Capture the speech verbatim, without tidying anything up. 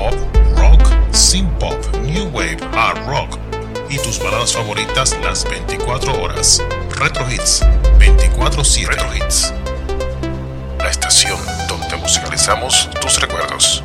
pop, rock, synth pop, new wave, hard rock y tus baladas favoritas las veinticuatro horas. Retro Hits veinticuatro siete. Retro Hits, la estación donde musicalizamos tus recuerdos.